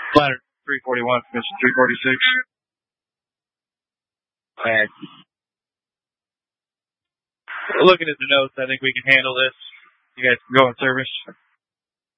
Ladder 341, mission 346. Alright. Looking at the notes, I think we can handle this. You guys can go in service.